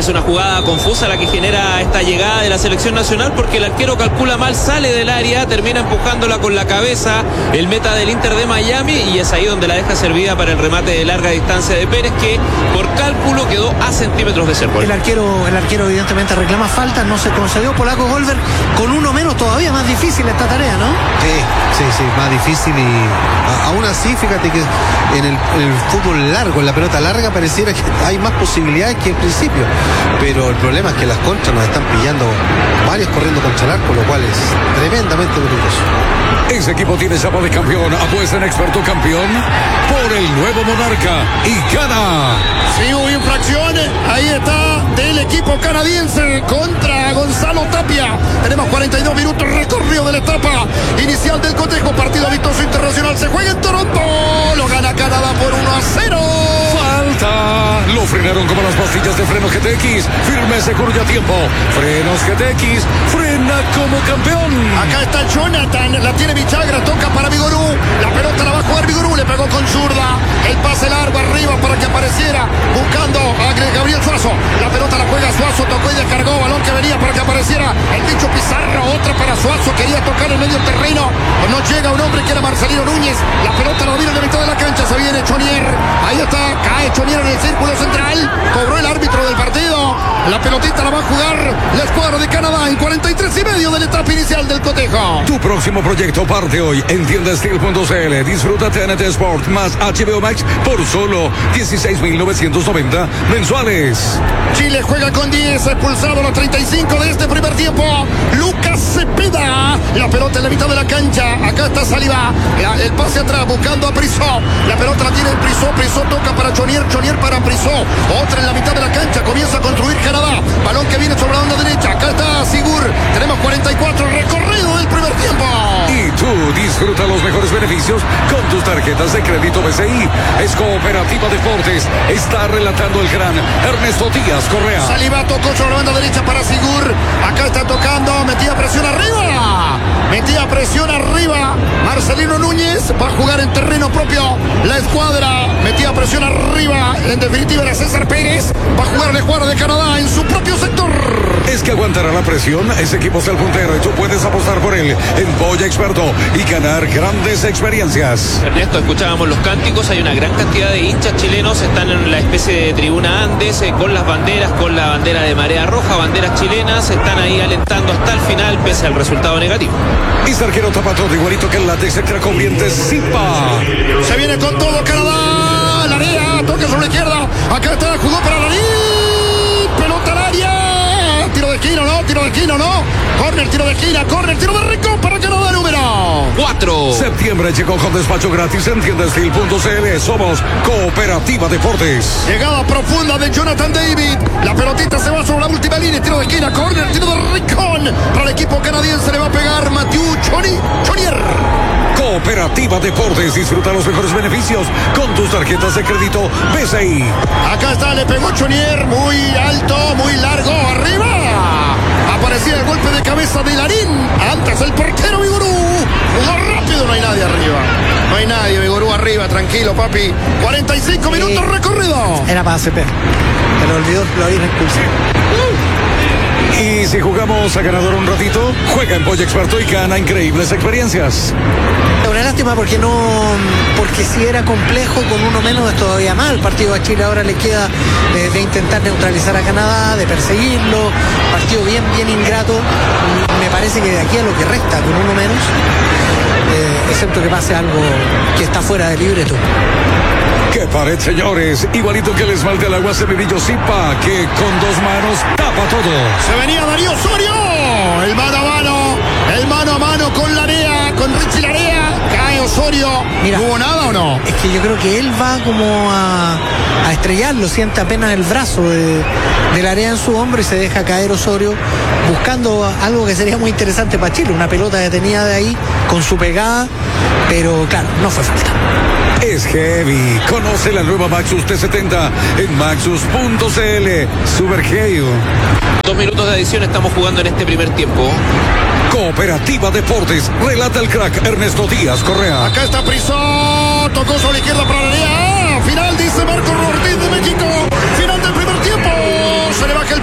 es una jugada confusa la que genera esta llegada de la selección nacional, porque el arquero calcula mal, sale del área, termina empujándola con la cabeza el meta del Inter de Miami, y es ahí donde la deja servida para el remate de larga distancia de Pérez, que por cálculo quedó a centímetros de ser gol. El arquero evidentemente reclama falta, no se concedió. Polaco Golver con uno menos, todavía más difícil esta tarea, ¿no? Sí, más difícil, y aún así, fíjate que en el fútbol largo, en la pelota larga, pareciera que hay más posibilidades que en principio, pero el problema es que las contras nos están pillando varios corriendo contra el arco, lo cual es tremendamente peligroso. Ese equipo tiene chapa de campeón. Apuesta en Experto Campeón por el nuevo Monarca y gana. Sí, hubo infracción. Ahí está del equipo canadiense contra Gonzalo Tapia. Tenemos 42 minutos recorrido de la etapa inicial del cotejo. Partido amistoso internacional. Se juega en Toronto. Lo gana Canadá por 1-0. Falta. Lo frenaron como las pastillas de freno GTX. Firme, seguro y a tiempo. Frenos GTX. Frena como campeón. Acá está Jonathan. La tiene Vichagra. Toca para Vigorú. La pelota la va a jugar Vigorú. Le pegó con zurda. El pase largo arriba para que apareciera. Buscando a Gabriel Suazo. La pelota la juega Suazo. Tocó y descargó. Balón que venía para que apareciera el bicho Pizarro. Otra para Suazo. Quería tocar el medio terreno. No llega un hombre que era Marcelino Núñez. La pelota la domina en la mitad de la cancha. Se viene Chonier. Ahí está. Cae Chonier en el círculo central. Cobró el árbitro del partido. La pelotita la va a jugar la escuadra de Canadá en 43 y medio de la etapa inicial del cotejo. Tu próximo proyecto parte hoy en tiendasteel.cl. Disfruta TNT Sport más HBO Max por solo 16.990 mensuales. Chile juega con 10, expulsado a los 35 de este primer tiempo. Lucas Cepeda. La pelota en la mitad de la cancha. Acá está Saliba. El pase atrás buscando a Prisó. La pelota la tiene Prisó. Prisó toca para Chonier. Chonier para Prisó. Otra en la mitad de la cancha. Comienza a construir Canadá. Balón que viene sobre la onda derecha. Acá está Sigur. Tenemos 44 recorrido del primer tiempo. Y tú disfruta los mejores beneficios con tus tarjetas de crédito BCI. Es Cooperativa Deportes. Está relatando el gran Ernesto Díaz Correa. Saliba tocó sobre la banda derecha para Sigur. Acá está tocando. Metía presión arriba. Metía presión arriba. Marcelino Núñez va a jugar en terreno propio. La escuadra metía presión arriba. En definitiva era César Pérez. Va a jugar la escuadra de Canadá en su propio sector. Es que aguantará la presión. Ese equipo es el puntero y tú puedes apostar por él en Boya Experto y ganar grandes experiencias. Ernesto, escuchábamos los cánticos. Hay una gran cantidad de hinchas chilenos. Están en la especie de tribuna Andes con las banderas, con la bandera de Marea Roja, banderas chilenas. Están ahí alentando hasta el final pese al resultado negativo. Y Sarquero tapa todo igualito que el látex extra corriente Zipa. Se viene con todo Canadá. La área, toca sobre la izquierda. Acá está, jugó para Larín. Pelota al área. Tiro de esquina, no, tiro de esquina, no. Corner, tiro de esquina, corner, tiro de rincón para Canadá número 4. Septiembre llegó con despacho gratis en tiendasteel.cl. Somos Cooperativa Deportes. Llegada profunda de Jonathan David. La pelotita se va sobre la última línea. Tiro de esquina, corner, tiro de rincón. Para el equipo canadiense le va a pegar Mathieu Chonier. Cooperativa Deportes. Disfruta los mejores beneficios con tus tarjetas de crédito BCI. Acá está, le pegó Chonier. Muy alto, muy largo. Arriba. Aparecía el golpe de cabeza de Larín. Antes el portero Vigorú. Jugó rápido, no hay nadie arriba. No hay nadie, Vigorú arriba, tranquilo, papi. 45 minutos recorrido. Era para CP. Se lo olvidó, lo habían expulsado. Y si jugamos a ganador un ratito, juega en Boya Experto y gana increíbles experiencias. Una lástima porque si era complejo con uno menos es todavía más. El partido a Chile ahora le queda de intentar neutralizar a Canadá, de perseguirlo. Partido bien ingrato. Me parece que de aquí a lo que resta con uno menos, excepto que pase algo que está fuera de libreto. ¡Qué pared, señores! Igualito que el esmalte al agua Cepedillo Zipa, que con dos manos tapa todo. Se venía Darío Osorio. El mano a mano con Larea, con Richie Larea. Cae Osorio. Mira, ¿no hubo nada o no? Es que yo creo que él va como a estrellarlo. Siente apenas el brazo de Larea en su hombro y se deja caer Osorio, buscando algo que sería muy interesante para Chile. Una pelota detenida de ahí con su pegada, pero claro, no fue falta. Es heavy. Conoce la nueva Maxus T70 en maxus.cl. Super heavy. 2 minutos de adición estamos jugando en este primer tiempo. Cooperativa Deportes. Relata el crack Ernesto Díaz Correa. Acá está Prisó. Tocó sobre la izquierda para la área. Final, dice Marco Ortiz de México. Final del primer tiempo. Se le baja el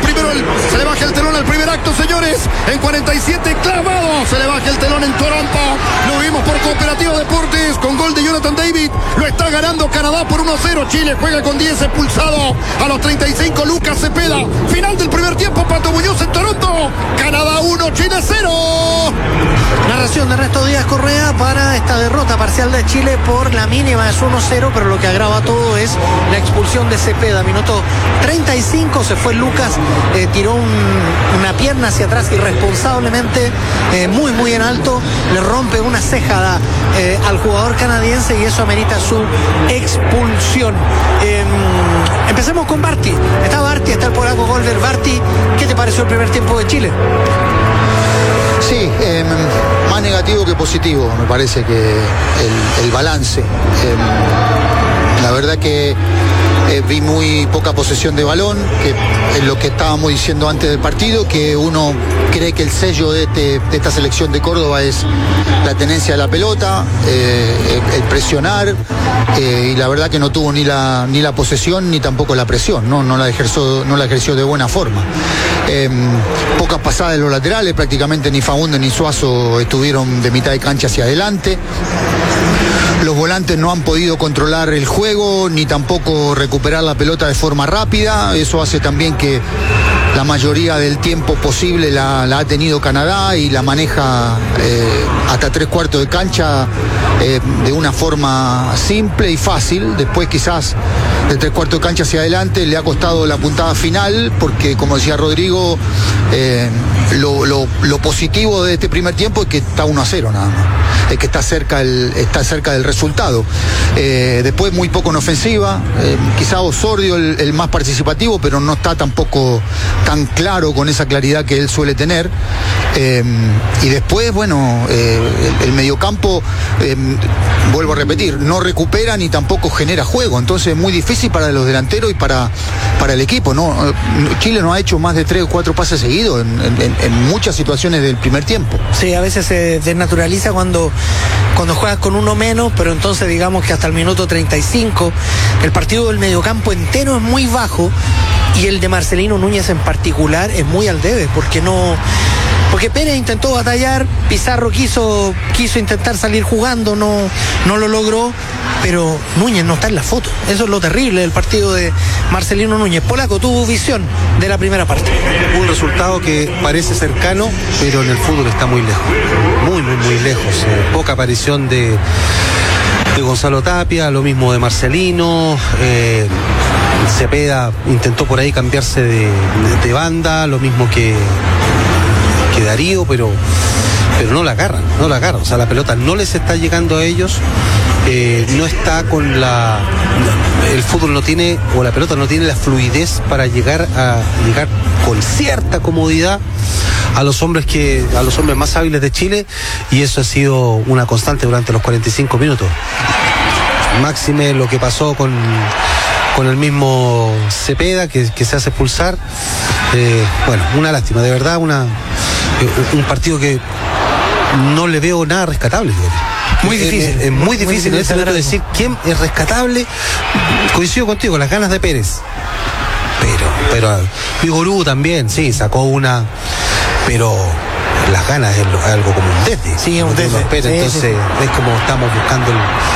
el acto, señores. En 47 clavado. Se le baja el telón en Toronto. Lo vimos por Cooperativa Deportes con gol de Jonathan David. Lo está ganando Canadá por 1-0. Chile juega con 10 expulsado. A los 35 Lucas Cepeda. Final del primer tiempo, Pato Muñoz en Toronto. Canadá 1, Chile 0. Narración de Ernesto Díaz Correa para esta derrota parcial de Chile por la mínima es 1-0, pero lo que agrava todo es la expulsión de Cepeda. Minuto 35 se fue Lucas, tiró una pierna hacia atrás irresponsablemente, muy en alto, le rompe una ceja al jugador canadiense y eso amerita su expulsión. Empecemos con Barty. Está Barty, está el polaco Golver. Barty, ¿qué te pareció el primer tiempo de Chile? Sí, más negativo que positivo, me parece que el balance. La verdad que vi muy poca posesión de balón, que es lo que estábamos diciendo antes del partido, que uno cree que el sello de esta selección de Córdoba es la tenencia de la pelota, el presionar, y la verdad que no tuvo ni la posesión ni tampoco la presión, no la ejerció de buena forma. Pocas pasadas de los laterales, prácticamente ni Faúndez ni Suazo estuvieron de mitad de cancha hacia adelante. Los volantes no han podido controlar el juego ni tampoco recuperar la pelota de forma rápida. Eso hace también que la mayoría del tiempo posible la ha tenido Canadá y la maneja hasta 3/4 de cancha de una forma simple y fácil. Después quizás de 3/4 de cancha hacia adelante le ha costado la puntada final porque, como decía Rodrigo, lo positivo de este primer tiempo es que está 1-0 nada más. Es que está cerca del resultado. Después muy poco en ofensiva, quizá Osorio el más participativo, pero no está tampoco tan claro con esa claridad que él suele tener. Y después, bueno, el mediocampo, vuelvo a repetir, no recupera ni tampoco genera juego, entonces es muy difícil para los delanteros y para el equipo, ¿no? Chile no ha hecho más de 3 o 4 pases seguidos en muchas situaciones del primer tiempo. Sí, a veces se desnaturaliza cuando juegas con uno menos, pero entonces digamos que hasta el minuto 35 el partido del mediocampo entero es muy bajo y el de Marcelino Núñez en particular es muy al debe, porque Pérez intentó batallar, Pizarro quiso intentar salir jugando, no lo logró, pero Núñez no está en la foto. Eso es lo terrible del partido de Marcelino Núñez. Polaco, tu visión de la primera parte. Un resultado que parece cercano, pero en el fútbol está muy lejos, muy lejos. Poca aparición de Gonzalo Tapia, lo mismo de Marcelino. Cepeda intentó por ahí cambiarse de banda, lo mismo que Darío, pero no la agarran. O sea, la pelota no les está llegando a ellos. No está con el fútbol no tiene, o la pelota no tiene la fluidez para llegar con cierta comodidad a los hombres más hábiles de Chile, y eso ha sido una constante durante los 45 minutos. Máxime lo que pasó con el mismo Cepeda que se hace expulsar. Bueno, una lástima, de verdad, un partido que no le veo nada rescatable. Muy difícil. Es muy difícil en este momento decir quién es rescatable. Coincido contigo, las ganas de Pérez. Pero Vigorú también, sí, sacó una, pero las ganas es algo como un desde. Sí, un desde. Entonces es como estamos buscando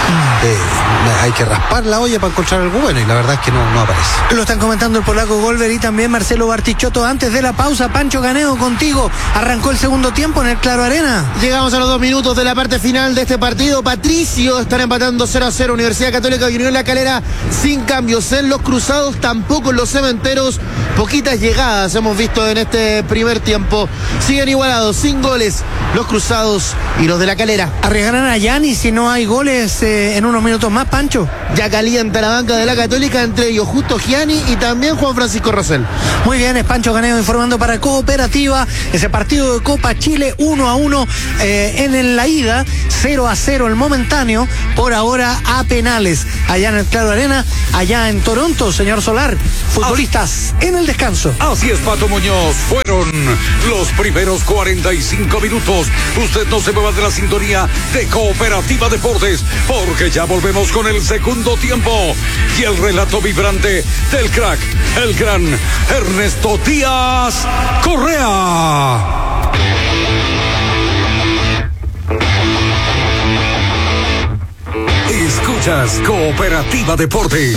hay que raspar la olla para encontrar algo bueno, y la verdad es que no aparece. Lo están comentando el polaco Golver y también Marcelo Bartichotto. Antes de la pausa, Pancho Caneo, contigo. Arrancó el segundo tiempo en el Claro Arena. Llegamos a los 2 minutos de la parte final de este partido. Patricio están empatando 0-0. Universidad Católica de Unión La Calera sin cambios. En los cruzados, tampoco en los cementeros. Poquitas llegadas hemos visto en este primer tiempo. Siguen igualados, sin goles, los cruzados y los de La Calera. ¿Arriesgarán a Gianni si no hay goles en unos minutos más, Pancho? Ya calienta la banca de la Católica, entre ellos Justo Gianni y también Juan Francisco Rosell. Muy bien, es Pancho Caneo informando para Cooperativa. Ese partido de Copa Chile 1-1 en la ida, 0-0 el momentáneo, por ahora a penales. Allá en el Claro Arena, allá en Toronto, señor Solar, futbolistas en el descanso. Así es, Pato Muñoz. Fueron los primeros 45 45 minutos. Usted no se mueva de la sintonía de Cooperativa Deportes, porque ya volvemos con el segundo tiempo y el relato vibrante del crack, el gran Ernesto Díaz Correa. Escuchas Cooperativa Deportes.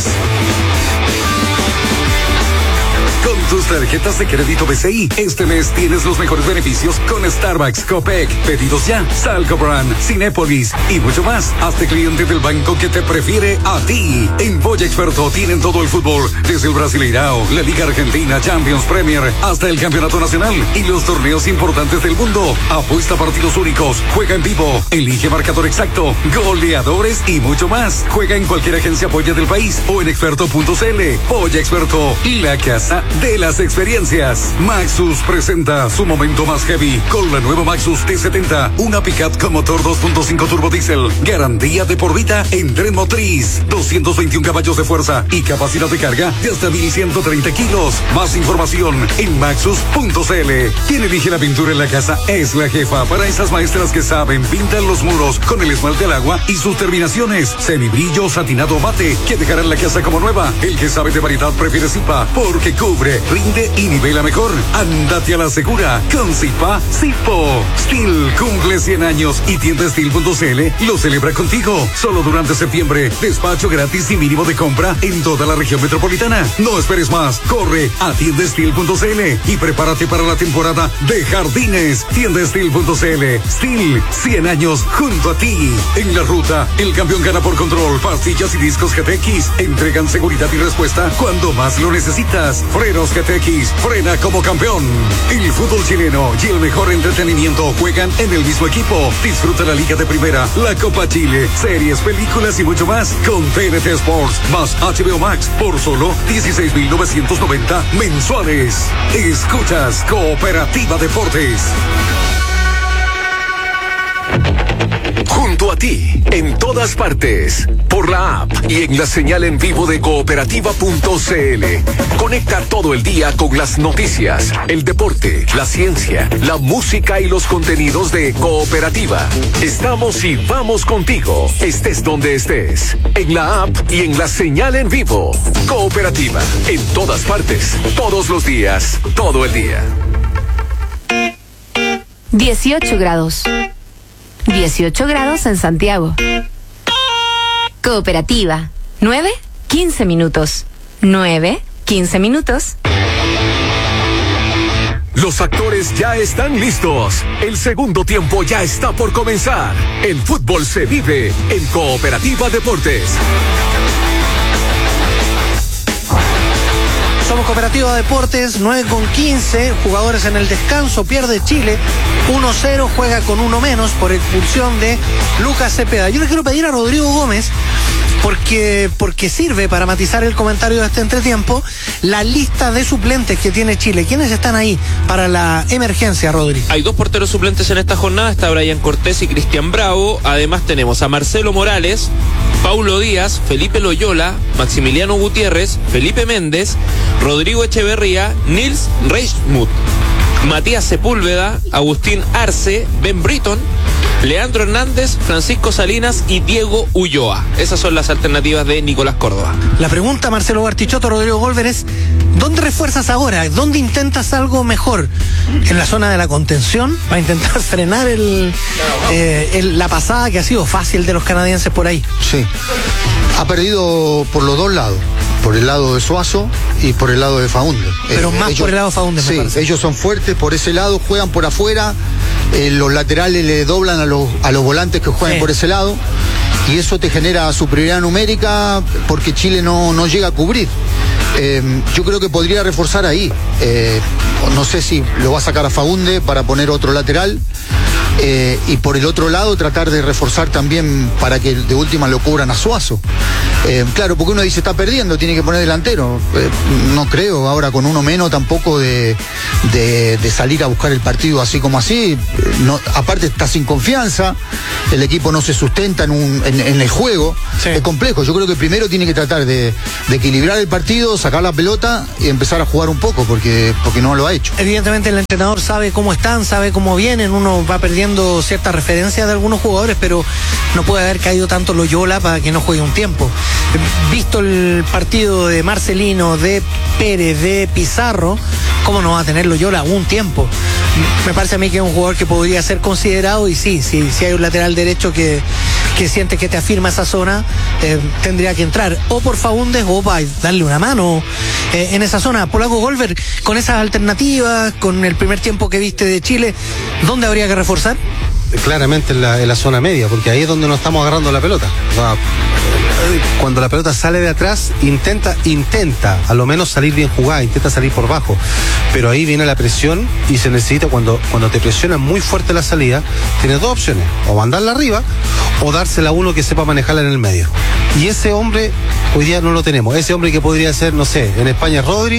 Con tus tarjetas de crédito BCI, este mes tienes los mejores beneficios con Starbucks, Copec, Pedidos Ya, Salcobrand, Cinépolis y mucho más. Hazte cliente del banco que te prefiere a ti. En Polla Experto tienen todo el fútbol, desde el Brasileirao, la Liga Argentina, Champions, Premier, hasta el Campeonato Nacional y los torneos importantes del mundo. Apuesta partidos únicos, juega en vivo, elige marcador exacto, goleadores y mucho más. Juega en cualquier agencia Polla del país o en experto.cl. Polla Experto, la casa de las experiencias. Maxus presenta su momento más heavy con la nueva Maxus T70, una pickup con motor 2.5 turbo diesel, garantía de por vida en tren motriz, 221 caballos de fuerza y capacidad de carga de hasta 1.130 kilos. Más información en maxus.cl. Quien elige la pintura en la casa es la jefa. Para esas maestras que saben, pintan los muros con el esmalte al agua y sus terminaciones semibrillo, satinado, mate, que dejarán la casa como nueva. El que sabe de variedad prefiere Zipa, porque cubre, rinde y nivela mejor. Ándate a la segura con Zipa Zipo. Steel cumple 100 años y tienda Steel.cl lo celebra contigo. Solo durante septiembre. Despacho gratis y mínimo de compra en toda la región metropolitana. No esperes más. Corre a tienda Steel.cl y prepárate para la temporada de jardines. Tienda Steel.cl. Steel, 100 años junto a ti. En la ruta, el campeón gana por control. Pastillas y discos GTX entregan seguridad y respuesta cuando más lo necesitas. Frenos GTX, frena como campeón. El fútbol chileno y el mejor entretenimiento juegan en el mismo equipo. Disfruta la Liga de Primera, la Copa Chile, series, películas y mucho más con TNT Sports más HBO Max por solo 16.990 mensuales. Escuchas Cooperativa Deportes. Junto a ti, en todas partes, por la app y en la señal en vivo de cooperativa.cl. Conecta todo el día con las noticias, el deporte, la ciencia, la música y los contenidos de Cooperativa. Estamos y vamos contigo, estés donde estés, en la app y en la señal en vivo. Cooperativa, en todas partes, todos los días, todo el día. 18 grados. 18 grados en Santiago. Cooperativa. 9:15 minutos. 9:15 minutos. Los actores ya están listos. El segundo tiempo ya está por comenzar. El fútbol se vive en Cooperativa Deportes. Somos Cooperativa Deportes, 9:15, jugadores en el descanso, pierde Chile, 1-0, juega con uno menos por expulsión de Lucas Cepeda. Yo le quiero pedir a Rodrigo Gómez, porque sirve para matizar el comentario de este entretiempo, la lista de suplentes que tiene Chile. ¿Quiénes están ahí para la emergencia, Rodri? Hay dos porteros suplentes en esta jornada, está Brian Cortés y Cristian Bravo. Además tenemos a Marcelo Morales, Paulo Díaz, Felipe Loyola, Maximiliano Gutiérrez, Felipe Méndez, Rodrigo Echeverría, Nils Reismuth, Matías Sepúlveda, Agustín Arce, Ben Britton, Leandro Hernández, Francisco Salinas y Diego Ulloa. Esas son las alternativas de Nicolás Córdoba. La pregunta, Marcelo Bartichotto, Rodrigo Golver, es ¿dónde refuerzas ahora? ¿Dónde intentas algo mejor? ¿En la zona de la contención? ¿Para intentar frenar la pasada que ha sido fácil de los canadienses por ahí? Sí. Ha perdido por los dos lados. Por el lado de Suazo y por el lado de Faúndez. Pero más por el lado de Faúndez, sí, me parece. Ellos son fuertes por ese lado, juegan por afuera, los laterales le doblan a los volantes que juegan por ese lado, y eso te genera superioridad numérica porque Chile no llega a cubrir. Yo creo que podría reforzar ahí. No sé si lo va a sacar a Faúndez para poner otro lateral. Y por el otro lado tratar de reforzar también para que de última lo cubran a Suazo. Claro, porque uno dice está perdiendo, tiene que poner delantero. No creo ahora con uno menos tampoco de salir a buscar el partido así como así. No, aparte está sin confianza, el equipo no se sustenta en el juego. Sí. Es complejo. Yo creo que primero tiene que tratar de equilibrar el partido partido, sacar la pelota y empezar a jugar un poco, porque no lo ha hecho. Evidentemente el entrenador sabe cómo están, sabe cómo vienen, uno va perdiendo ciertas referencias de algunos jugadores, pero no puede haber caído tanto Loyola para que no juegue un tiempo. Visto el partido de Marcelino, de Pérez, de Pizarro, ¿cómo no va a tener Loyola un tiempo? Me parece a mí que es un jugador que podría ser considerado, y sí, si hay un lateral derecho que siente que te afirma esa zona, tendría que entrar o por Faúndez o para darle una mano en esa zona. Polaco Golver, con esas alternativas, con el primer tiempo que viste de Chile, ¿dónde habría que reforzar? Claramente en la zona media, porque ahí es donde nos estamos agarrando la pelota. O sea, cuando la pelota sale de atrás, intenta a lo menos salir bien jugada, intenta salir por bajo, pero ahí viene la presión y se necesita, cuando te presionan muy fuerte la salida, tienes dos opciones: o mandarla arriba o dársela a uno que sepa manejarla en el medio, y ese hombre hoy día no lo tenemos. Ese hombre que podría ser, no sé, en España Rodri,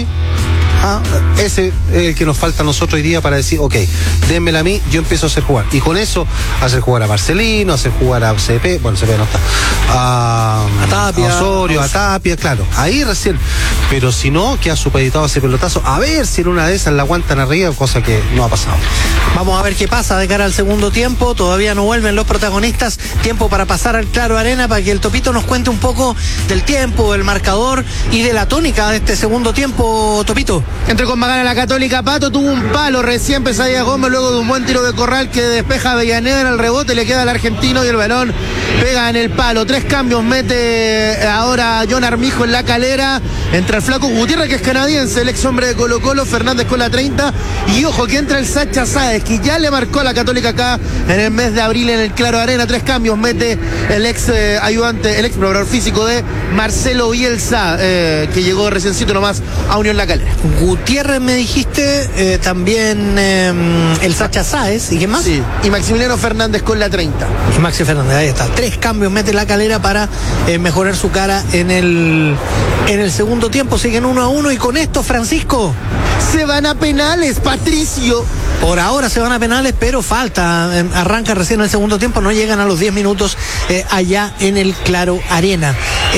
ese es el que nos falta a nosotros hoy día para decir, ok, dénmela a mí, yo empiezo a hacer jugar, y con eso hacer jugar a Marcelino, hacer jugar a CP, bueno, CP no está, a Tapia, a Osorio, a Tapia, claro, ahí recién, pero si no, queda supeditado a ese pelotazo, a ver si en una de esas la aguantan arriba, cosa que no ha pasado. Vamos a ver qué pasa de cara al segundo tiempo. Todavía no vuelven los protagonistas. Tiempo para pasar al Claro Arena para que el Topito nos cuente un poco del tiempo, del marcador y de la tónica de este segundo tiempo. Topito. Entró con Magana la Católica. Pato tuvo un palo recién Pesadilla Gómez, luego de un buen tiro de Corral que despeja a Avellaneda en el rebote, le queda al argentino y el balón pega en el palo. 3 cambios mete ahora John Armijo en la Calera. Entra el Flaco Gutiérrez, que es canadiense, el ex hombre de Colo Colo, Fernández con la 30. Y ojo que entra el Sacha Sáez, que ya le marcó a la Católica acá en el mes de abril en el Claro Arena. 3 cambios mete el ex ayudante, el ex probador físico de Marcelo Bielsa, que llegó reciencito nomás a Unión La Calera. Gutiérrez me dijiste, también el Sacha Sáez, ¿y qué más? Sí, y Maximiliano Fernández con la 30. Y Maxi Fernández, ahí está. 3 cambios mete la Calera para mejorar su cara en el segundo tiempo. Siguen 1-1 y con esto, Francisco, se van a penales, Patricio. Por ahora se van a penales, pero falta. Arranca recién el segundo tiempo, no llegan a los 10 minutos allá en el Claro Arena.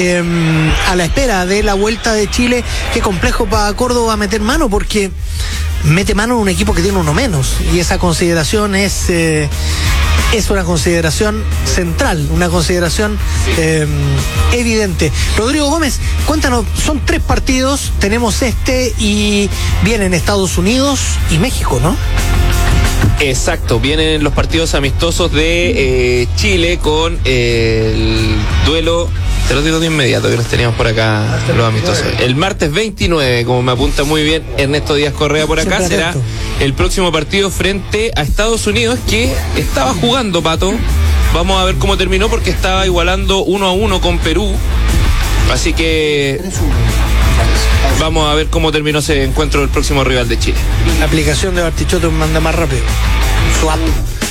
A la espera de la vuelta de Chile, qué complejo para Córdoba meter mano, porque mete mano en un equipo que tiene uno menos, y esa consideración es una consideración central, una consideración evidente. Rodrigo Gómez, cuéntanos, son 3 partidos, tenemos y vienen Estados Unidos y México, ¿no? Exacto, vienen los partidos amistosos de Chile con el duelo. Te lo digo de inmediato, que los teníamos por acá, los amistosos. El martes 29, como me apunta muy bien Ernesto Díaz Correa por acá, será el próximo partido frente a Estados Unidos, que estaba jugando, Pato. Vamos a ver cómo terminó, porque estaba igualando 1-1 con Perú. Así que vamos a ver cómo terminó ese encuentro del próximo rival de Chile. La aplicación de Bartichotto manda más rápido. Swap.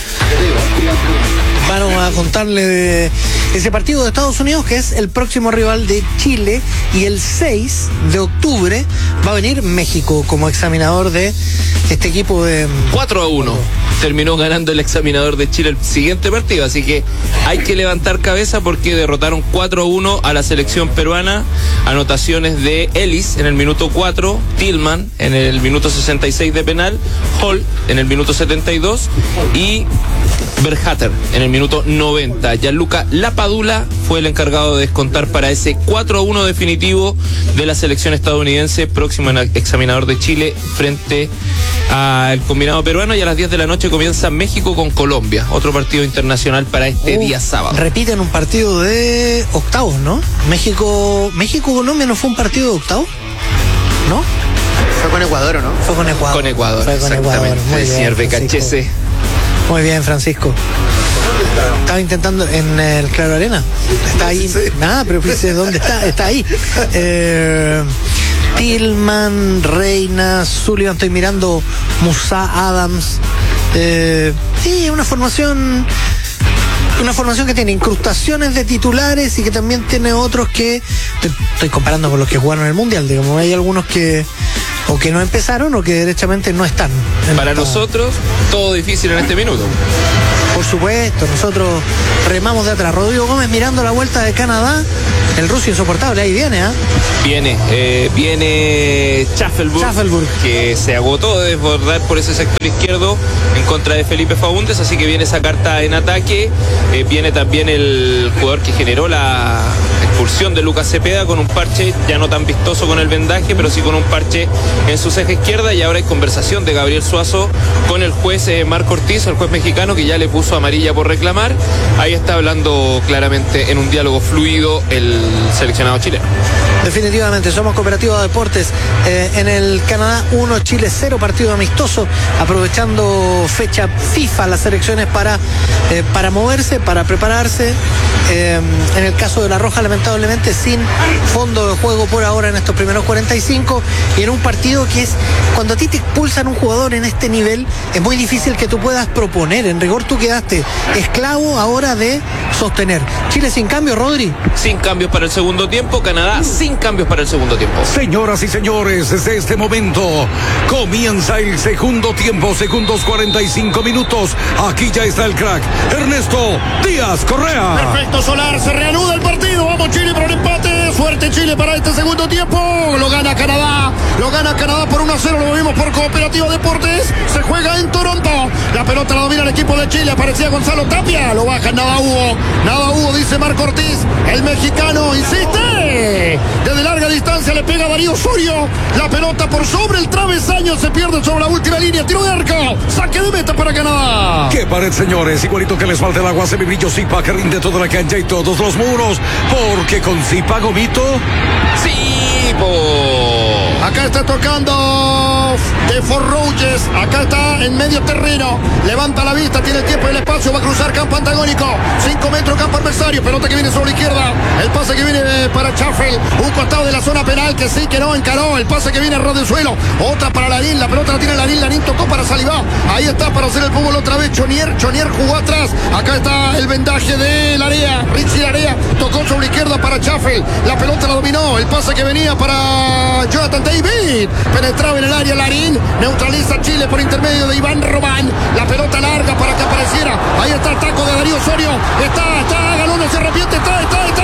Vamos a contarle de ese partido de Estados Unidos, que es el próximo rival de Chile, y el 6 de octubre va a venir México como examinador de este equipo de 4-1. Terminó ganando el examinador de Chile el siguiente partido, así que hay que levantar cabeza, porque derrotaron 4-1 a la selección peruana. Anotaciones de Ellis en el minuto 4, Tillman en el minuto 66 de penal, Hall en el minuto 72 y Berhater en el minuto 90. Gianluca Lapadula fue el encargado de descontar para ese 4-1 definitivo de la selección estadounidense, próximo examinador de Chile frente al combinado peruano. Y a las 10 de la noche comienza México con Colombia, otro partido internacional para este día sábado. Repiten un partido de octavos, ¿no? México-Colombia no fue un partido de octavos, ¿no? Fue con Ecuador, ¿o no? Fue con Ecuador. Con Ecuador, fue con exactamente. Ecuador. Muy bien, señor Becachese. Muy bien, Francisco. Estaba intentando en el Claro Arena. Está ahí. Sí. Nada, pero fíjese dónde está. Está ahí. Tillman, Reina, Sullivan, estoy mirando Musa, Adams. Sí, una formación que tiene incrustaciones de titulares y que también tiene otros que estoy comparando con los que jugaron en el Mundial, digamos. Hay algunos que o que no empezaron o que derechamente no están. Para nosotros, todo difícil en este minuto. Por supuesto, nosotros remamos de atrás. Rodrigo Gómez mirando la vuelta de Canadá. El ruso insoportable, ahí viene, ¿ah? Viene Schaffelburg, que se agotó de desbordar por ese sector izquierdo en contra de Felipe Faúndez, así que viene esa carta en ataque. Viene también el jugador que generó la expulsión de Lucas Cepeda con un parche ya no tan vistoso con el vendaje, pero sí con un parche en su ceja izquierda. Y ahora hay conversación de Gabriel Suazo con el juez Marco Ortiz, el juez mexicano, que ya le puso amarilla por reclamar. Ahí está hablando claramente en un diálogo fluido el seleccionado chileno. Definitivamente, somos Cooperativa de Deportes. En el Canadá 1, Chile 0, partido amistoso, aprovechando fecha FIFA las selecciones para moverse, para prepararse. En el caso de La Roja, lamentablemente sin fondo de juego por ahora en estos primeros 45, y en un partido que es, cuando a ti te expulsan un jugador en este nivel, es muy difícil que tú puedas proponer. En rigor tú quedaste esclavo ahora de sostener. Chile sin cambio, Rodri. Sin cambios para el segundo tiempo, Canadá sin cambios para el segundo tiempo. Señoras y señores, desde este momento comienza el segundo tiempo, segundos 45 minutos. Aquí ya está el crack, Ernesto Díaz Correa. Perfecto, Solar, se reanuda el partido. Vamos Chile para el empate. Suerte Chile para este segundo tiempo. Lo gana Canadá por 1-0. Lo vimos por Cooperativa Deportes. Se juega en Toronto. La pelota la domina el equipo de Chile. Aparecía Gonzalo Tapia. Lo baja, nada hubo, dice Marco Ortiz. El mexicano insiste. Desde larga distancia le pega a Darío Osorio. La pelota por sobre el travesaño. Se pierde sobre la última línea. Tiro de arco. Saque de meta para Canadá. ¡Qué pared, señores! Igualito que les falta el agua, semibrillo Zipa, que rinde toda la cancha y todos los muros. Porque con Zipa, Gomito. Acá está tocando de Forrouges. Acá está en medio terreno. Levanta la vista, tiene el tiempo y el espacio. Va a cruzar campo antagónico. 5 metros campo adversario. Pelota que viene sobre la izquierda. El pase que viene para Chaffel. Un costado de la zona penal que sí, que no encaró. El pase que viene a ras del suelo. Otra para Larín. La pelota la tiene Larín. Larín tocó para Salivá. Ahí está para hacer el fútbol otra vez. Chonier jugó atrás. Acá está el vendaje de Larea. Richie Larea tocó sobre la izquierda para Chaffel. La pelota la dominó. El pase que venía para Jonathan David. Penetraba en el área Larín. Neutraliza Chile por intermedio de Iván Román. La pelota larga para que apareciera. Ahí está el taco de Darío Osorio. Está, Galón no se arrepiente. Está.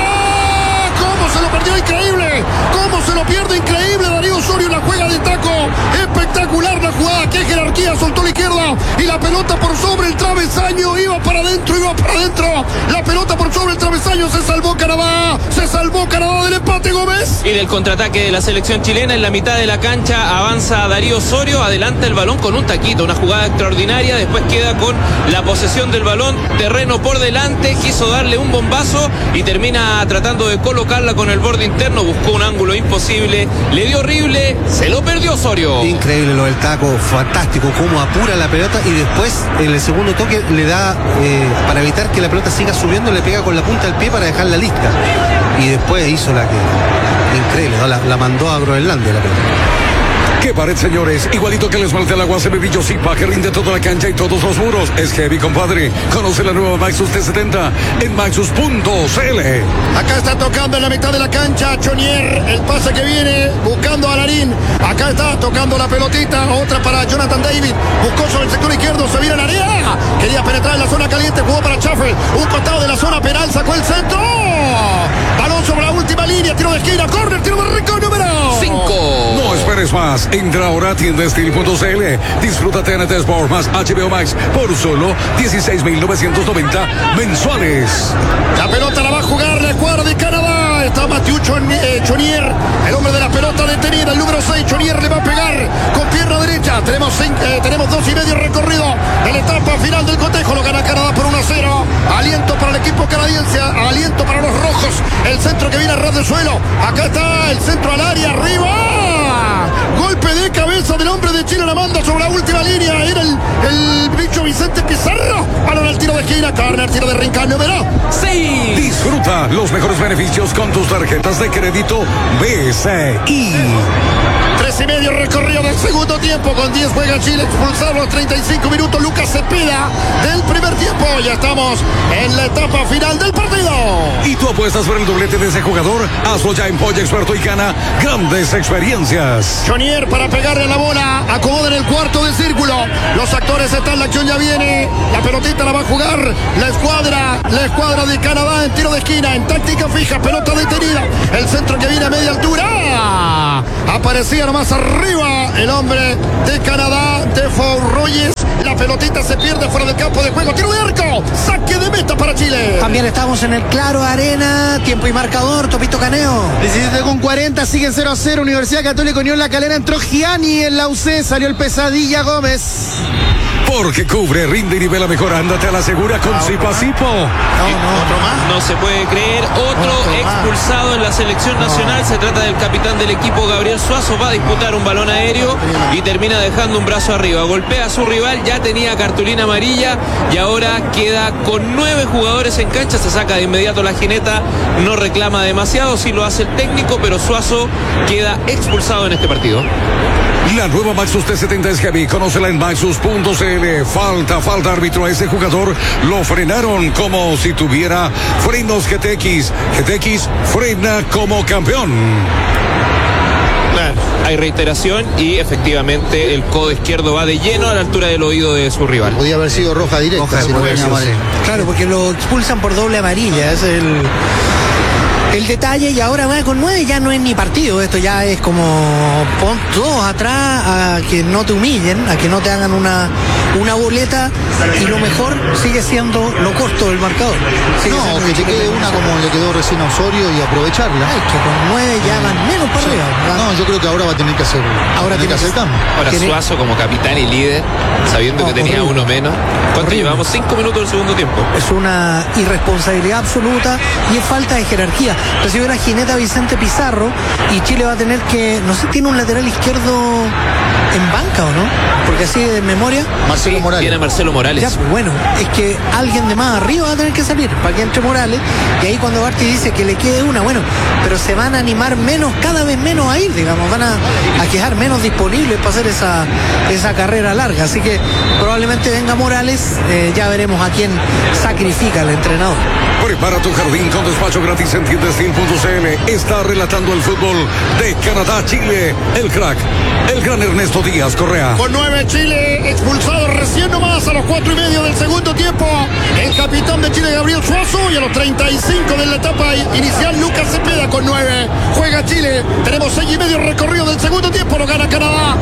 ¿Cómo se lo perdió? Increíble. ¿Cómo se lo pierde? Increíble. Darío Osorio la juega de taco. Espectacular la jugada. Qué jerarquía. Soltó la izquierda. Y la pelota por sobre el travesaño. Iba para adentro. La pelota por sobre el travesaño. Se salvó Canadá del empate, Gómez. Y del contraataque de la selección chilena en la mitad de la cancha avanza Darío Osorio, adelanta el balón con un taquito, una jugada extraordinaria, después queda con la posesión del balón, terreno por delante, quiso darle un bombazo y termina tratando de colocarla con el borde interno, buscó un ángulo imposible, le dio horrible, se lo perdió Osorio. Increíble lo del taco, fantástico, cómo apura la pelota y después en el segundo toque le da, para evitar que la pelota siga subiendo, le pega con la punta del pie para dejarla lista. Y después hizo la que... Increíble, ¿no? La mandó a Groenlandia la pelota. ¡Qué pared, señores! Igualito que les falta el agua, semibrillo Zipa, que rinde toda la cancha y todos los muros. Es heavy, compadre. Conoce la nueva Maxus T70 en maxus.cl. Acá está tocando en la mitad de la cancha Chonier. El pase que viene buscando a Larín. Acá está tocando la pelotita. Otra para Jonathan David. Buscó sobre el sector izquierdo. Se viene en área. Quería penetrar en la zona caliente. Jugó para Chaffel. Un costado de la zona penal. Sacó el centro. Balón sobre la última línea. Tiro de esquina. Córner. Tiro de rico número 5. No esperes más. Entra ahora a tiendastil.cl. Disfruta TNT Sport más HBO Max por solo 16.990 mensuales. La pelota la va a jugar la escuadra de Canadá. Está Mathieu Chonier, el hombre de la pelota detenida, el número 6. Chonier le va a pegar con pierna derecha. Tenemos 2,5 recorrido en la etapa final del cotejo. Lo gana Canadá por 1-0. Aliento para el equipo canadiense, aliento para los rojos. El centro que viene a ras del suelo. Acá está el centro al área, arriba. Golpe de cabeza del hombre de Chile, la manda sobre la última línea. Era el bicho Vicente Pizarro. Balón al tiro de esquina, Carner, tiro de rincón número 6. Disfruta los mejores beneficios con tus tarjetas de crédito BCI. 10:30 recorrido del segundo tiempo. Con 10 juega Chile, expulsado los 35 minutos. Lucas Cepeda del primer tiempo. Ya estamos en la etapa final del partido. ¿Y tú apuestas por el doblete de ese jugador? Hazlo ya en Polla Experto y gana grandes experiencias. Jonier para pegarle la bola. Acomoda en el cuarto del círculo. Los actores están, la acción ya viene. La pelotita la va a jugar la escuadra de Canadá en tiro de esquina, en táctica fija, pelota detenida. El centro que viene a media altura. Aparecía nomás arriba el hombre de Canadá, Defoe Reyes. La pelotita se pierde fuera del campo de juego. Tiro de arco. Saque de meta para Chile. También estamos en el Claro Arena. Tiempo y marcador. Topito Caneo. 17:40. Sigue 0-0. Universidad Católica Unión La Calera. Entró Gianni en la UC. Salió el Pesadilla Gómez. Porque cubre, rinde y nivela mejor. Ándate a la segura con Zipazipo. Otro más. No se puede creer, otro expulsado en la selección nacional. Se trata del capitán del equipo, Gabriel Suazo. Va a disputar un balón aéreo y termina dejando un brazo arriba. Golpea a su rival, ya tenía cartulina amarilla y ahora queda con 9 jugadores en cancha. Se saca de inmediato la jineta, no reclama demasiado, sí lo hace el técnico, pero Suazo queda expulsado en este partido. La nueva Maxus T70 es heavy. Conócela en maxus.cl. Falta árbitro a ese jugador. Lo frenaron como si tuviera frenos GTX. GTX frena como campeón. Hay reiteración y efectivamente el codo izquierdo va de lleno a la altura del oído de su rival. Podía haber sido roja directa. Roja, si no venía mal. Claro, porque lo expulsan por doble amarilla. Es el detalle, y ahora va con 9, ya no es ni partido, esto ya es como pon todos atrás a que no te humillen, a que no te hagan una boleta, y lo mejor sigue siendo lo corto del marcador. No, que te quede una como le quedó recién a Osorio y aprovecharla. Ay, que con 9 ya van menos para arriba. No, yo creo que ahora va a tener que hacer. Ahora tiene que hacer cambio. Ahora Suazo como capitán y líder, sabiendo que tenía horrible. uno menos. ¿Cuánto Horrible. llevamos? 5 minutos del segundo tiempo. Es una irresponsabilidad absoluta y es falta de jerarquía. Recibe la jineta Vicente Pizarro y Chile va a tener que, no sé, tiene un lateral izquierdo en banca o no, porque así de memoria. Marcelo Morales. Tiene a Marcelo Morales. Ya, pues bueno, es que alguien de más arriba va a tener que salir para que entre Morales, y ahí cuando Barty dice que le quede una, bueno, pero se van a animar menos, cada vez menos a ir, digamos, van a quedar menos disponibles para hacer esa carrera larga, así que probablemente venga Morales, ya veremos a quién sacrifica el entrenador. Prepara tu jardín con despacho gratis en tiendastil.cl. Está relatando el fútbol de Canadá, Chile, el crack, el gran Ernesto Díaz Correa. Con 9 Chile, expulsado recién nomás a los 4:30 del segundo tiempo. El capitán de Chile, Gabriel Suazo, y a los 35 de la etapa inicial, Lucas Cepeda con 9. Juega Chile, tenemos 6:30 recorrido del segundo tiempo, lo gana Canadá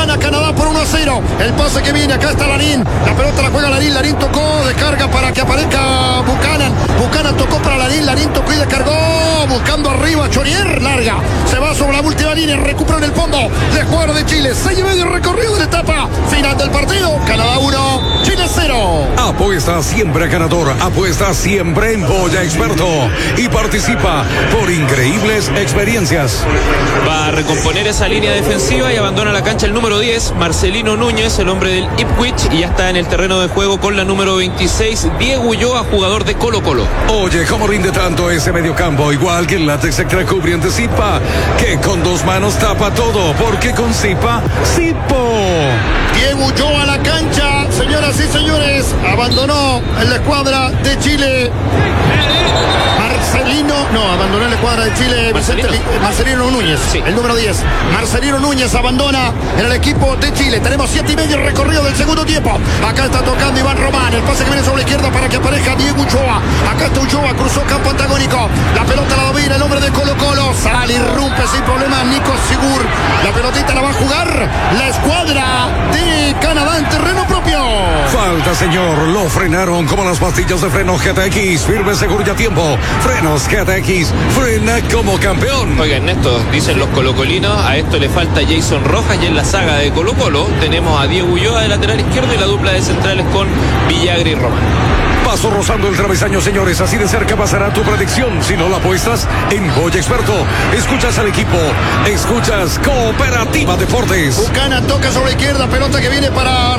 por 1-0. El pase que viene, acá está Larín, la pelota la juega Larín tocó, descarga para que aparezca Buchanan tocó para Larín tocó y descargó, buscando arriba, Jonier, larga, se va sobre la última línea, recupera en el fondo, de jugador de Chile, 6:30 recorrido de la etapa final del partido, Canadá 1, Chile 0. Apuesta siempre ganador, apuesta siempre en Polla Experto y participa por increíbles experiencias. Va a recomponer esa línea defensiva y abandona la cancha el número 10, Marcelino Núñez, el hombre del Ipswich, y ya está en el terreno de juego con la número 26, Diego Ulloa, jugador de Colo-Colo. Oye, ¿cómo rinde tanto ese mediocampo? Igual que el látex extra cubriente Zipa, que con 2 manos tapa todo, porque con Zipa, Zipo. Diego Ulloa a la cancha, señoras y señores, abandonó en la escuadra de Chile. Abandonó en la escuadra de Chile Marcelino Núñez, sí. El número 10. Marcelino Núñez abandona en el equipo de Chile. Tenemos 7:30 recorrido del segundo tiempo. Acá está tocando Iván Román. El pase que viene sobre la izquierda para que aparezca Diego Ulloa. Acá está Ulloa, cruzó campo antagónico. La pelota la domina el hombre de Colo-Colo. Sale, irrumpe sin problema Nico Sigur. La pelotita la va a jugar la escuadra de Canadá en terreno propio. Falta, señor. Lo frenaron como las pastillas de freno GTX. Firme, seguro y a tiempo. Frenos GTX. Frena como campeón. Oiga, Ernesto, dicen los colocolinos, a esto le falta Jason Rojas, y en la saga de Colo-Colo tenemos a Diego Ulloa de lateral izquierdo y la dupla de centrales con Villagra y Román. Paso rozando el travesaño, señores. Así de cerca pasará tu predicción. Si no la apuestas en Polla Experto. Escuchas al equipo. Escuchas Cooperativa Deportes. Buchanan toca sobre la izquierda. Pelota que viene para Raúl Priscila.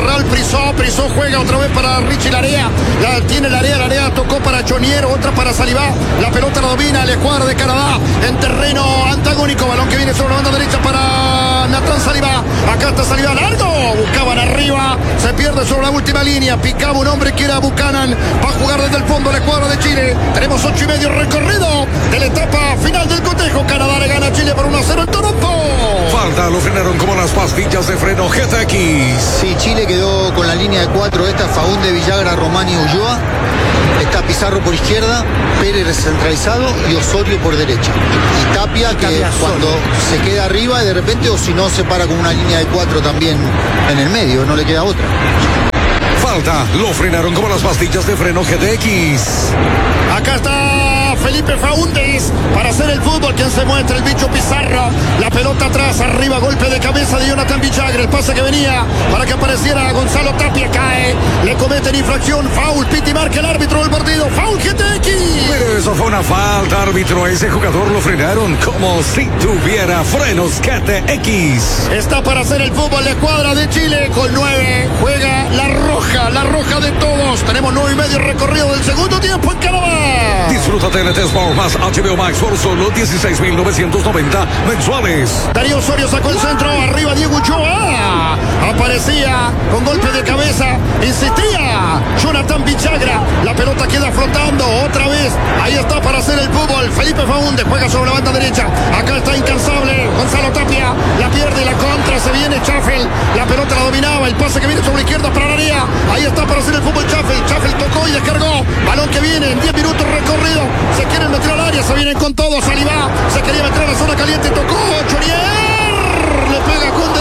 Prisó juega otra vez para Richie Larea. Tiene Larea tocó para Chonier, otra para Salivá. La pelota la domina la escuadra de Canadá en terreno antagónico. Balón que viene sobre la banda derecha para Nathan Salivá. Acá está Salivá largo. Buscaban arriba. Se pierde sobre la última línea. Picaba un hombre que era Buchanan. Va a jugar desde el fondo la escuadra de Chile. Tenemos 8:30 recorrido de la etapa final del cotejo. Canadá le gana a Chile por 1-0 en Toronto. Falta, lo frenaron como las pastillas de freno GTX. Sí, Chile quedó con la línea de 4. Esta Faúnde, Villagra, Román y Ulloa. Está Pizarro por izquierda, Pérez centralizado y Osorio por derecha. Y Tapia que cuando se queda arriba de repente, o si no, se para con una línea de 4 también en el medio, no le queda otra. Falta, lo frenaron como las pastillas de freno GTX. Acá está Felipe Faúndez para hacer el fútbol. Quien se muestra, el bicho Pizarro. La pelota atrás, arriba, golpe de cabeza de Jonathan Villagra. El pase que venía para que apareciera Gonzalo Tapia cae. Le cometen infracción, foul, piti marca el árbitro del partido. Foul GTX. Pero eso fue una falta, árbitro. A ese jugador lo frenaron como si tuviera frenos GTX. Está para hacer el fútbol la escuadra de Chile con 9. Juega la roja de todos. Tenemos 9:30 recorrido del segundo tiempo en Canadá. Disfruta TNT Sport más HBO Max por solo 16.990 mensuales. Darío Osorio sacó el centro, arriba Diego Ochoa. Aparecía con golpe de cabeza, insistía Jonathan Villagra. La pelota queda flotando otra vez. Ahí está para hacer el fútbol. Felipe Faúndez juega sobre la banda derecha. Acá está incansable Gonzalo Tapia. La pierde y la contra. Se viene Chaffel. La pelota la dominaba. El pase que viene sobre la izquierda para la área. Ahí está para hacer el fútbol Chaffel. Chaffel tocó y descargó. Balón que viene en 10 minutos recorrido. Se quieren meter al área. Se vienen con todo. Salivá se quería meter a la zona caliente. Tocó Chonier. Le pega con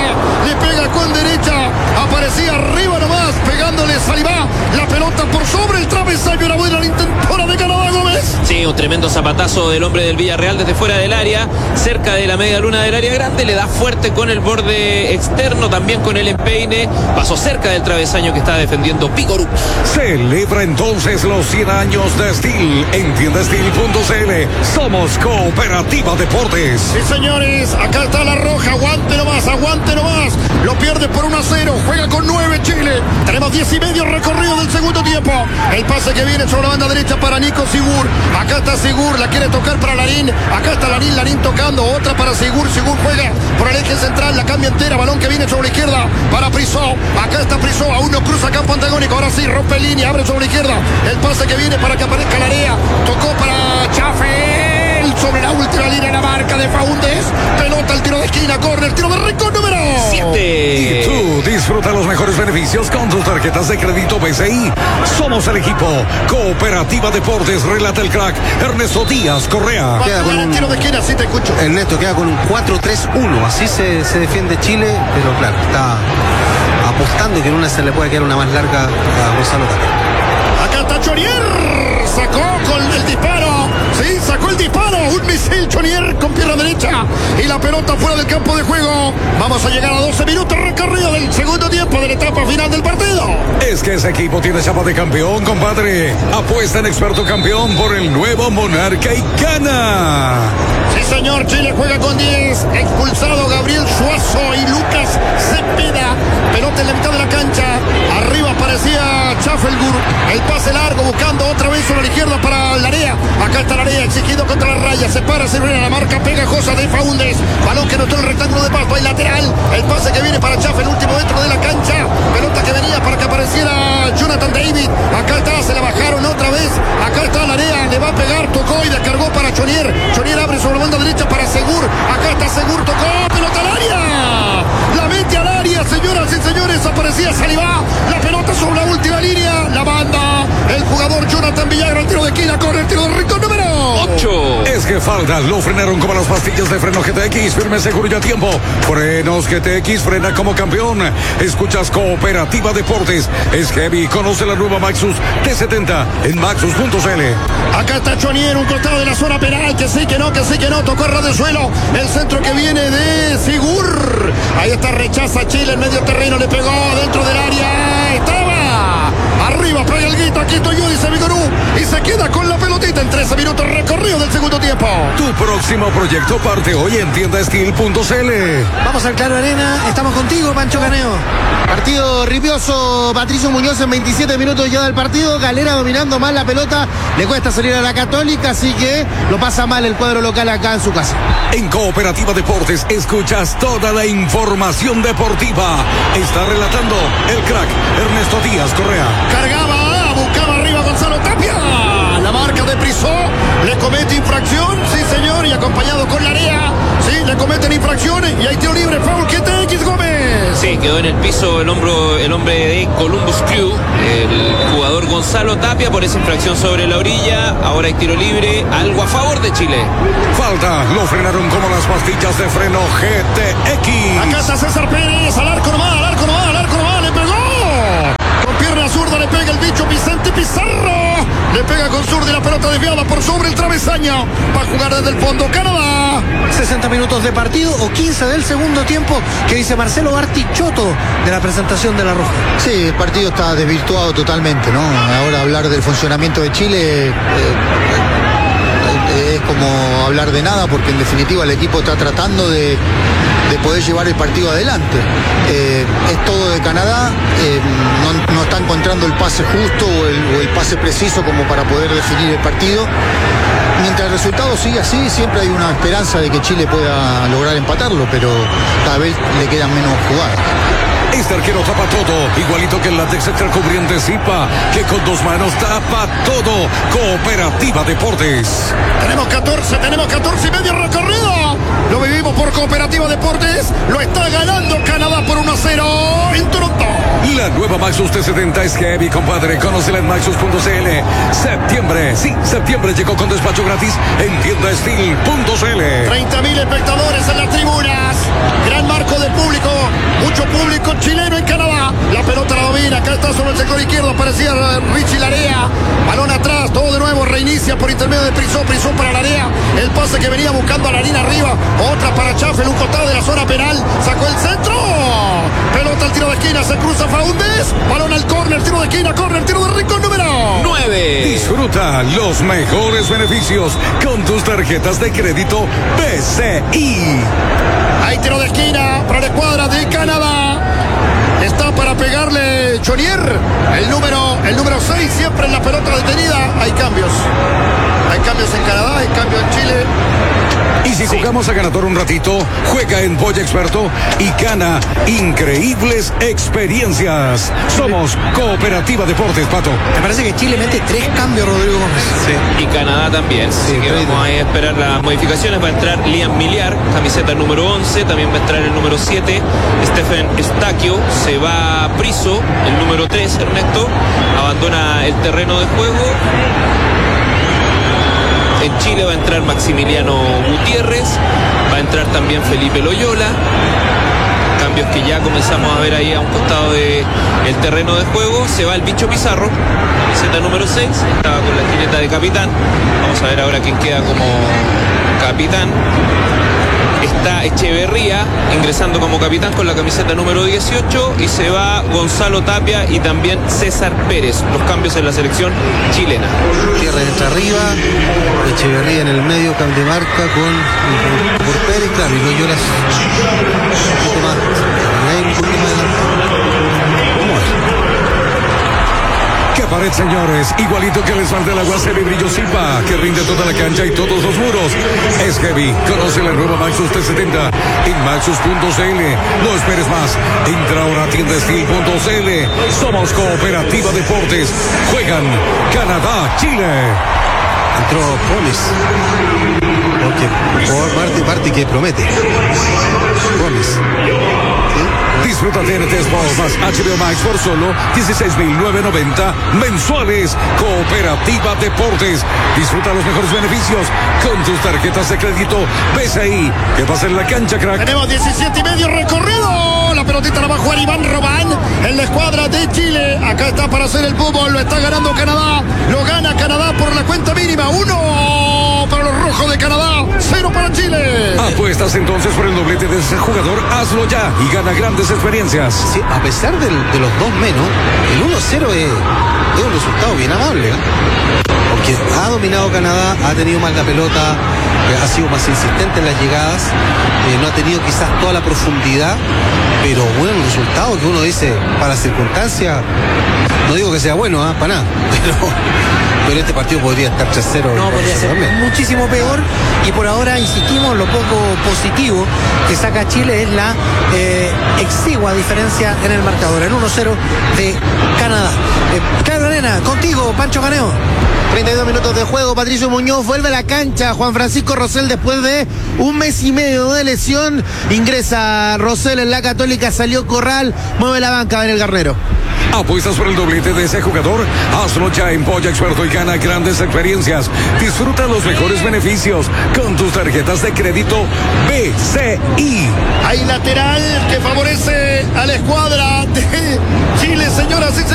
derecha. Aparecía arriba nomás. Pegándole Salivá. La pelota por sobre el travesaño. Era buena la intentora de Canadá, Gómez. Sí, un tremendo zapatazo del hombre del Villarreal desde fuera del área, cerca de la media luna del área grande, le da fuerte con el borde externo, también con el empeine, pasó cerca del travesaño que está defendiendo Pigorú. Celebra entonces los 100 años de Steel en tiendastil.cl. Somos Cooperativa Deportes. Sí, señores, acá está la roja, aguante nomás. Lo pierde por 1-0, juega con 9 Chile. Tenemos 10:30 recorrido del segundo tiempo. El pase que viene sobre la banda derecha para Nico Sigur. Acá está Sigur, la quiere tocar para Larín. Acá está Larín tocando, otra para Sigur. Sigur juega por el eje central, la cambia entera. Balón que viene sobre la izquierda para Prisó. Acá está Prisó, aún no cruza campo antagónico. Ahora sí, rompe línea, abre sobre la izquierda. El pase que viene para que aparezca Larea. Tocó para Chaffel. Sobre la última línea, la marca de Faúndez. Pelota, el tiro de esquina, corre, el tiro de rincón número 7. Y tú disfruta los mejores beneficios con tus tarjetas de crédito BCI. Somos el equipo Cooperativa Deportes, relata el crack Ernesto Díaz Correa. Queda con un tiro de esquina, sí te escucho. Ernesto queda con un 4-3-1. Así se defiende Chile, pero claro, está apostando que en una se le puede quedar una más larga a Gonzalo Tapia. Acá está Chonier. Sacó con el disparo. Sí, sacó el disparo. Un misil Chonier con pierna derecha. Y la pelota fuera del campo de juego. Vamos a llegar a 12 minutos recorrido del segundo tiempo de la etapa final del partido. Es que ese equipo tiene chapa de campeón, compadre. Apuesta en experto campeón por el nuevo Monarca y gana. Sí, señor. Chile juega con 10. Expulsado Gabriel Suazo y Lucas Cepeda. Pelota en la mitad de la cancha. Arriba aparecía Chafelgur. El pase largo buscando otra vez sobre la izquierda para Larea. Acá está Larea exigido contra la raya. Se para, se viene la marca pegajosa de Faúndez. Balón que notó el rectángulo de paso. Hay lateral. El pase que viene para Chaffel, último dentro de la cancha. Pelota que venía para que apareciera Jonathan David. Acá está, se la bajaron otra vez. Acá está Larea. Le va a pegar, tocó y descargó para Chonier. Chonier abre sobre la banda derecha para Segur. Acá está Segur, tocó. Pelota al área. La mete al área, señoras y señores. Aparecía Salivá. La pelota sobre la última línea. La banda. El jugador Jonathan Villagra. El tiro de esquina. Corre el tiro de rincón número 8. Es que falta, lo frenaron como las pastillas de freno GTX. Firme, seguro y a tiempo. Frenos GTX, frena como campeón. Escuchas Cooperativa Deportes. Es heavy. Conoce la nueva Maxus T70 en maxus.cl. Acá está Chonier, un costado de la zona penal. Que sí, que no. Tocó a ras de suelo. El centro que viene de Sigur. Ahí está, rechaza Chile en medio terreno. Le pegó dentro del área. Estaba arriba, pega el grito. Aquí estoy yo, dice Vigorú. Y se queda con la pelotita en 13 minutos recorrido del del segundo tiempo. Tu próximo proyecto parte hoy en tiendasteel.cl. Vamos al Claro Arena, estamos contigo, Pancho Caneo. Partido ripioso, Patricio Muñoz en 27 minutos ya del partido, Calera dominando más la pelota, le cuesta salir a la Católica, así que lo pasa mal el cuadro local acá en su casa. En Cooperativa Deportes escuchas toda la información deportiva. Está relatando el crack Ernesto Díaz Correa. Cargaba, buscaba arriba Gonzalo Tapia. La marca de Prisó le comete infracción, sí señor, y acompañado con Larea, sí, le cometen infracciones y hay tiro libre, foul, X Gómez. Sí, quedó en el piso el hombre de Columbus Crew, el jugador Gonzalo Tapia, por esa infracción sobre la orilla. Ahora hay tiro libre, algo a favor de Chile. Falta, lo frenaron como las pastillas de freno GTX. Acá está César Pérez, al arco nomás, le pegó. Con pierna zurda le pega el bicho Vicente Pizarro. Le pega con zurda y la pelota desviada por sobre el travesaño. Va a jugar desde el fondo Canadá. 60 minutos de partido o 15 del segundo tiempo, que dice Marcelo Bartichotto de la presentación de la Roja. Sí, el partido está desvirtuado totalmente, ¿no? Ahora hablar del funcionamiento de Chile es como hablar de nada, porque en definitiva el equipo está tratando de poder llevar el partido adelante. Es todo de Canadá, no está encontrando el pase justo o el pase preciso como para poder definir el partido. Mientras el resultado sigue así, siempre hay una esperanza de que Chile pueda lograr empatarlo, pero cada vez le quedan menos jugadas. Este arquero tapa todo, igualito que el látex extracubriente Zipa, que con dos manos tapa todo. Cooperativa Deportes. Tenemos 14 y medio recorrido. Lo vivimos por Cooperativa Deportes. Lo está ganando Canadá por 1-0 en Toronto. La nueva Maxus T70 es heavy, compadre. Conócela en Maxus.cl. Septiembre llegó con despacho gratis en tiendasteel.cl. 30.000 espectadores en las tribunas. Gran marco de público. Mucho público chileno en Canadá. La pelota la domina. Acá está sobre el sector izquierdo. Aparecía Richie Larea. Balón atrás. Todo de nuevo. Reinicia por intermedio de Prisó para Larea. El pase que venía buscando a la línea arriba. Otra para Chaffel. Un costado de la zona penal. Sacó el centro. Pelota al tiro de esquina. Se cruza Faúndez. Balón al córner. Tiro de esquina. Córner. Tiro de rincón número 9. Disfruta los mejores beneficios con tus tarjetas de crédito BCI. Hay tiro de esquina para la escuadra de Canadá. Está para pegarle Chonier, el número 6, siempre en la pelota detenida. Hay cambios en Canadá, hay cambios en Chile. Y si jugamos a ganador un ratito, juega en Boya Experto y gana increíbles experiencias. Somos Cooperativa Deportes, Pato. Me parece que Chile mete 3 cambios, Rodrigo Gómez. Sí. Y Canadá también. Así que vamos a esperar las modificaciones. Va a entrar Liam Miliar, camiseta número 11. También va a entrar el número 7, Stephen Estaquio. Se va Prisó, el número 3, Ernesto. Abandona el terreno de juego. En Chile va a entrar Maximiliano Gutiérrez, va a entrar también Felipe Loyola. Cambios que ya comenzamos a ver ahí a un costado del terreno de juego. Se va el bicho Pizarro, camiseta número 6, estaba con la jineta de capitán. Vamos a ver ahora quién queda como capitán. Está Echeverría ingresando como capitán con la camiseta número 18 y se va Gonzalo Tapia y también César Pérez. Los cambios en la selección chilena. Tierra entra arriba, Echeverría en el medio, cambio de marca por Pérez, claro, y Loyola un poco más. Un poquito más ¡Qué pared, señores! Igualito que les falta el aguacero y brillo Zipa, que rinde toda la cancha y todos los muros. Es heavy. Conoce la nueva Maxus T70 en Maxus.cl. No esperes más. Entra ahora a tiendasteel.cl. Somos Cooperativa Deportes. Juegan Canadá, Chile. entró Gómez. Porque parte que promete. Gómez. Disfruta TNT Sports más HBO Max por solo $16,990 mensuales. Cooperativa Deportes. Disfruta los mejores beneficios con tus tarjetas de crédito BCI. ¿Qué pasa en la cancha, crack? Tenemos 17 y medio recorrido. La pelotita la va a jugar Iván Robán en la escuadra de Chile. Acá está para hacer el fútbol. Lo está ganando Canadá. Lo gana Canadá por la cuenta mínima. 1 para los rojos de Canadá. 0 para Chile. Chile. Apuestas entonces por el doblete de ese jugador, hazlo ya y gana grandes experiencias. Sí, a pesar de los 2 menos, el 1-0 es un resultado bien amable, ¿eh? Porque ha dominado Canadá, ha tenido más la pelota, ha sido más insistente en las llegadas, no ha tenido quizás toda la profundidad, pero bueno, un resultado que uno dice, para las circunstancias, no digo que sea bueno, para nada, pero este partido podría estar 3-0. No, podría ser muchísimo peor. Y por ahora, insistimos, lo poco positivo que saca Chile es la exigua diferencia en el marcador, el 1-0 de Canadá. Claro, Arena, contigo, Pancho Caneo. 32 minutos de juego, Patricio Muñoz vuelve a la cancha, Juan Francisco Rosell después de 1 mes y medio de lesión, ingresa Rosell en la Católica, salió Corral, mueve la banca en el Garnero. Apuestas por el doblete de ese jugador, hazlo ya en Polla Experto y gana grandes experiencias. Disfruta los mejores beneficios con tus tarjetas de crédito BCI. Hay lateral que favorece a la escuadra de Chile, señoras y señores.